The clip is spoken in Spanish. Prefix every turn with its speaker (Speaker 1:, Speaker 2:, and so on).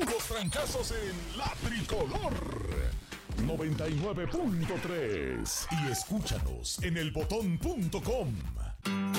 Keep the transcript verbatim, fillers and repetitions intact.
Speaker 1: Los trancazos en La Tricolor noventa y nueve punto tres y escúchanos en el botón punto com.